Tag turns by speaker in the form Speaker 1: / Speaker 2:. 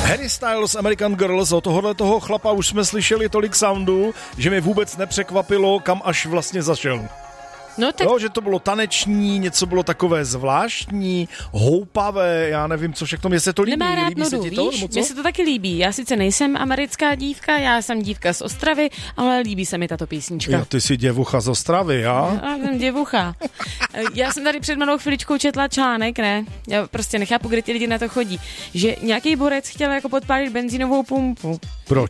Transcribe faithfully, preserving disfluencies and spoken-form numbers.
Speaker 1: Harry Styles, American Girls, od tohohle toho chlapa už jsme slyšeli tolik soundů, že mě vůbec nepřekvapilo, kam až vlastně zašel.
Speaker 2: No, tak...
Speaker 1: Jo, že to bylo taneční, něco bylo takové zvláštní, houpavé, já nevím, co všechno, mě se to líbí.
Speaker 2: Nemá rád
Speaker 1: líbí
Speaker 2: nudu,
Speaker 1: se ti to,
Speaker 2: víš? Mně se to taky líbí. Já sice nejsem americká dívka, já jsem dívka z Ostravy, ale líbí se mi tato písnička.
Speaker 1: Jo, ty jsi děvucha z Ostravy, já?
Speaker 2: Já jsem děvucha. Já jsem tady před malou chviličkou četla článek, ne? Já prostě nechápu, kde ti lidi na to chodí. Že nějaký borec chtěl jako podpálit benzínovou pumpu.
Speaker 1: Proč?